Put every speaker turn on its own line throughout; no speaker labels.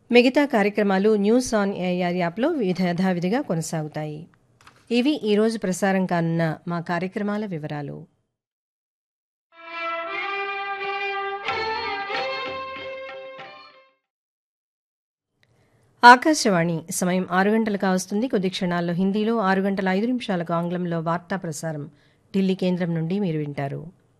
మిగతా కార్యక్రమాలు news on AR యాప్లో యథావిధిగా కొనసాగుతాయి. ఇవి ఈరోజు ప్రసారం కానున్న మా కార్యక్రమాల వివరాలు. ఆకాశవాణి సమయం 6 గంటలు కావస్తుంది. కొద్ది క్షణాల్లో హిందీలో, 6 గంటల 5 నిమిషాలకు ఆంగ్లంలో వార్తా ప్రసారం ఢిల్లీ కేంద్రం నుండి మీరు వింటారు.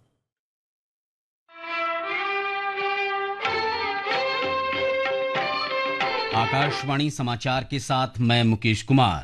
आकाशवाणी समाचार के साथ मैं मुकेश कुमार।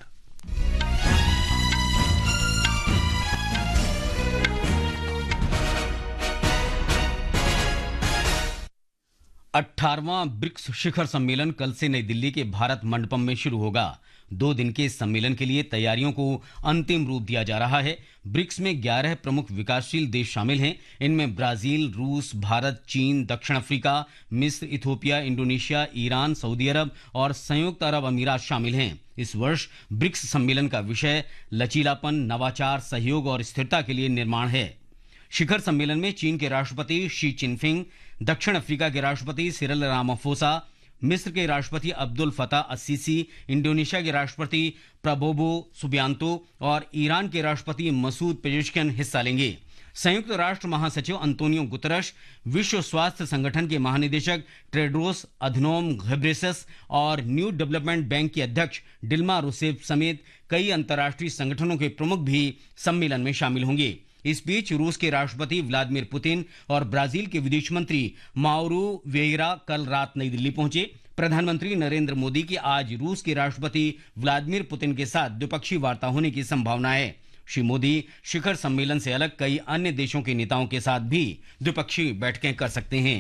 अठारहवां ब्रिक्स शिखर सम्मेलन कल से नई दिल्ली के भारत मंडपम में शुरू होगा। 2 दिन के इस सम्मेलन के लिए तैयारियों को अंतिम रूप दिया जा रहा है। ब्रिक्स में 11 प्रमुख विकासशील देश शामिल हैं। इनमें ब्राजील, रूस, भारत, चीन, दक्षिण अफ्रीका, मिस्र, इथोपिया, इंडोनेशिया, ईरान, सऊदी अरब और संयुक्त अरब अमीरात शामिल हैं। इस वर्ष ब्रिक्स सम्मेलन का विषय लचीलापन, नवाचार, सहयोग और स्थिरता के लिए निर्माण है। शिखर सम्मेलन में चीन के राष्ट्रपति शी चिनफिंग, दक्षिण अफ्रीका के राष्ट्रपति सिरिल रामाफोसा, मिस्र के राष्ट्रपति अब्दुल फताह अस्सीसी, इंडोनेशिया के राष्ट्रपति प्रबोवो सुबियांतो और ईरान के राष्ट्रपति मसूद पेजेश्कियान हिस्सा लेंगे। संयुक्त राष्ट्र महासचिव अंतोनियो गुतरश, विश्व स्वास्थ्य संगठन के महानिदेशक टेड्रोस अधनोम घेब्रेयेसस और न्यू डेवलपमेंट बैंक की अध्यक्ष डिल्मा रूसेफ समेत कई अंतर्राष्ट्रीय संगठनों के प्रमुख भी सम्मेलन में शामिल होंगे। इस बीच रूस के राष्ट्रपति व्लादिमीर पुतिन और ब्राजील के विदेश मंत्री माउरो वेयरा कल रात नई दिल्ली पहुंचे। प्रधानमंत्री नरेंद्र मोदी की आज रूस के राष्ट्रपति व्लादिमीर पुतिन के साथ द्विपक्षीय वार्ता होने की संभावना है। श्री मोदी शिखर सम्मेलन से अलग कई अन्य देशों के नेताओं के साथ भी द्विपक्षीय बैठकें कर सकते हैं।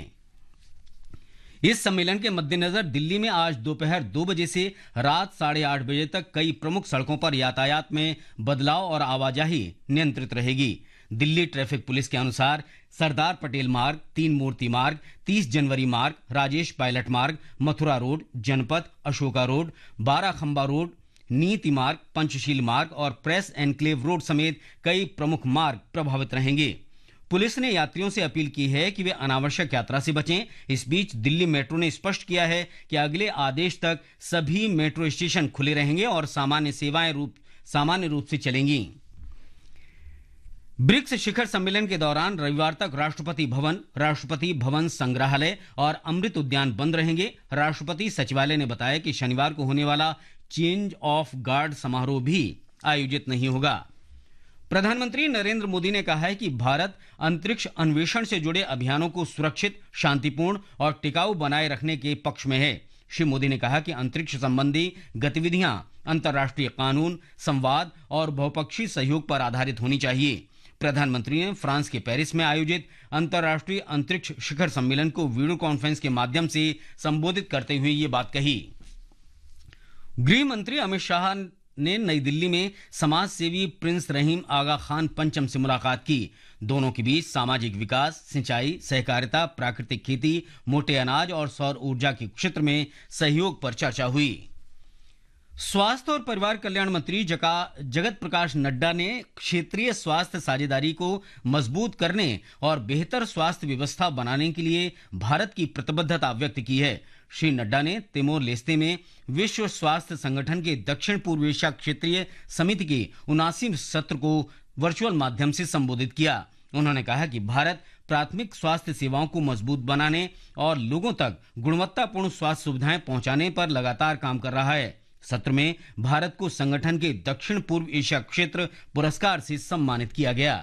इस सम्मेलन के मद्देनजर दिल्ली में आज दोपहर 2 बजे से रात 8:30 बजे तक कई प्रमुख सड़कों पर यातायात में बदलाव और आवाजाही नियंत्रित रहेगी। दिल्ली ट्रैफिक पुलिस के अनुसार सरदार पटेल मार्ग, 3 मूर्ति मार्ग, 30 जनवरी मार्ग, राजेश पायलट मार्ग, मथुरा रोड, जनपथ, अशोका रोड, 12 खंबा रोड, नीति मार्ग, पंचशील मार्ग और प्रेस एनक्लेव रोड समेत कई प्रमुख मार्ग प्रभावित रहेंगे। पुलिस ने यात्रियों से अपील की है कि वे अनावश्यक यात्रा से बचें। इस बीच दिल्ली मेट्रो ने स्पष्ट किया है कि अगले आदेश तक सभी मेट्रो स्टेशन खुले रहेंगे और सामान्य सेवाएं सामान्य रूप से चलेंगी। ब्रिक्स शिखर सम्मेलन के दौरान रविवार तक राष्ट्रपति भवन संग्रहालय और अमृत उद्यान बंद रहेंगे। राष्ट्रपति सचिवालय ने बताया कि शनिवार को होने वाला चेंज ऑफ गार्ड समारोह भी आयोजित नहीं होगा। प्रधानमंत्री नरेंद्र मोदी ने कहा है कि भारत अंतरिक्ष अन्वेषण से जुड़े अभियानों को सुरक्षित, शांतिपूर्ण और टिकाऊ बनाए रखने के पक्ष में है। श्री मोदी ने कहा कि अंतरिक्ष संबंधी गतिविधियां अंतर्राष्ट्रीय कानून, संवाद और बहुपक्षीय सहयोग पर आधारित होनी चाहिए। प्रधानमंत्री ने फ्रांस के पेरिस में आयोजित अंतर्राष्ट्रीय अंतरिक्ष शिखर सम्मेलन को वीडियो कॉन्फ्रेंस के माध्यम से संबोधित करते हुए ये बात कही। गृह मंत्री अमित शाह ने नई दिल्ली में समाज सेवी प्रिंस रहीम आगा खान पंचम से मुलाकात की। दोनों के बीच सामाजिक विकास, सिंचाई, सहकारिता, प्राकृतिक खेती, मोटे अनाज और सौर ऊर्जा के क्षेत्र में सहयोग पर चर्चा हुई। स्वास्थ्य और परिवार कल्याण मंत्री जगत प्रकाश नड्डा ने क्षेत्रीय स्वास्थ्य साझेदारी को मजबूत करने और बेहतर स्वास्थ्य व्यवस्था बनाने के लिए भारत की प्रतिबद्धता व्यक्त की है। श्री नड्डा ने तिमोर लेस्ते में विश्व स्वास्थ्य संगठन के दक्षिण पूर्व एशिया क्षेत्रीय समिति के 79वें सत्र को वर्चुअल माध्यम से संबोधित किया। उन्होंने कहा कि भारत प्राथमिक स्वास्थ्य सेवाओं को मजबूत बनाने और लोगों तक गुणवत्तापूर्ण स्वास्थ्य सुविधाएं पहुंचाने पर लगातार काम कर रहा है। सत्र में भारत को संगठन के दक्षिण पूर्व एशिया क्षेत्र पुरस्कार से सम्मानित किया गया।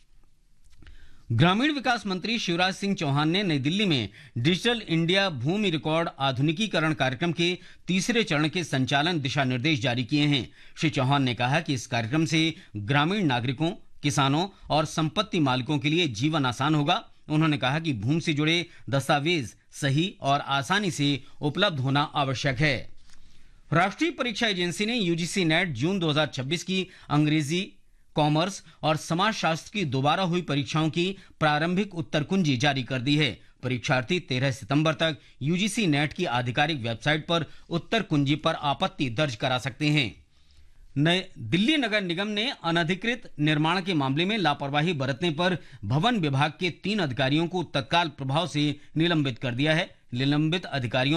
ग्रामीण विकास मंत्री शिवराज सिंह चौहान ने नई दिल्ली में डिजिटल इंडिया भूमि रिकॉर्ड आधुनिकीकरण कार्यक्रम के तीसरे चरण के संचालन दिशा निर्देश जारी किए हैं। श्री चौहान ने कहा कि इस कार्यक्रम से ग्रामीण नागरिकों, किसानों और संपत्ति मालिकों के लिए जीवन आसान होगा। उन्होंने कहा कि भूमि से जुड़े दस्तावेज सही और आसानी से उपलब्ध होना आवश्यक है। राष्ट्रीय परीक्षा एजेंसी ने यूजीसी नेट जून 2026 की अंग्रेजी, कॉमर्स और समाजशास्त्र की दोबारा हुई परीक्षाओं की प्रारंभिक उत्तर कुंजी जारी कर दी है। परीक्षार्थी 13 सितंबर तक यूजीसी नेट की आधिकारिक वेबसाइट पर उत्तर कुंजी पर आपत्ति दर्ज करा सकते हैं। दिल्ली नगर निगम ने अनधिकृत निर्माण के मामले में लापरवाही बरतने पर भवन विभाग के 3 अधिकारियों को तत्काल प्रभाव से निलंबित कर दिया है। निलंबित अधिकारियों